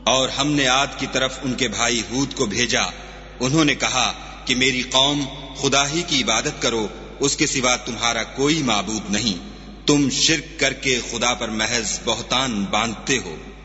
और हमने आद की तरफ उनके भाई हूद को भेजा। उन्होंने कहा कि मेरी कौम, खुदा ही की इबादत करो, उसके सिवा तुम्हारा कोई माबूद नहीं। तुम शिर्क करके खुदा पर महज बहतान बांधते हो।